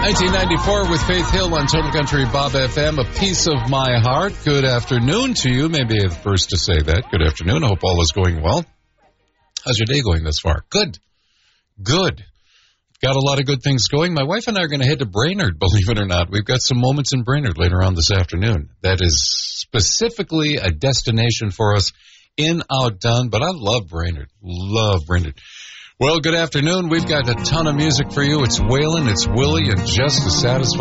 1994 with Faith Hill on Total Country Bob FM, a piece of my heart. Good afternoon to you. Maybe the first to say that. Good afternoon. I hope all is going well. How's your day going thus far? Good. Got a lot of good things going. My wife and I are going to head to Brainerd, believe it or not. We've got some moments in Brainerd later on this afternoon. That is specifically a destination for us in Outdone, but I love Brainerd. Well, good afternoon. We've got a ton of music for you. It's Waylon, it's Willie, and just as satisfying.